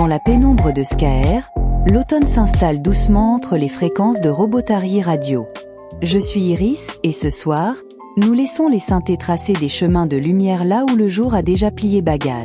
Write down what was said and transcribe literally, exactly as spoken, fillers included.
Dans la pénombre de Skaer, l'automne s'installe doucement entre les fréquences de Robotari Radio. Je suis Iris, et ce soir, nous laissons les synthés tracer des chemins de lumière là où le jour a déjà plié bagage.